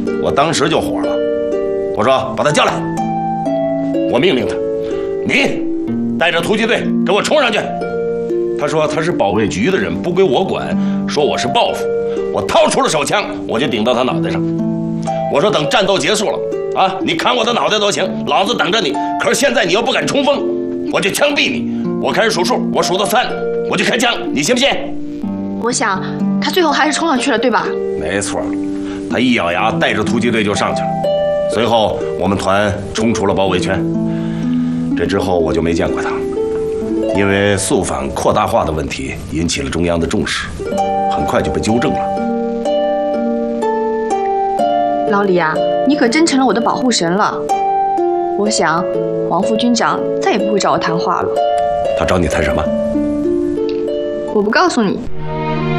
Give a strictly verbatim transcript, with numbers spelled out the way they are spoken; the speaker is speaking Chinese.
我当时就火了，我说把他叫来，我命令他，你带着突击队给我冲上去。他说他是保卫局的人，不归我管，说我是报复。我掏出了手枪，我就顶到他脑袋上。我说等战斗结束了啊，你砍我的脑袋都行，老子等着你。可是现在你要不敢冲锋，我就枪毙你。我开始数数，我数到三，我就开枪，你信不信？ 我想他最后还是冲上去了，对吧？ 没错，他一咬牙，带着突击队就上去了。随后我们团冲出了包围圈。这之后我就没见过他，因为肃反扩大化的问题引起了中央的重视，很快就被纠正了。 老李啊，你可真成了我的保护神了。我想黄副军长再也不会找我谈话了。 他找你谈什么？ 我不告诉你。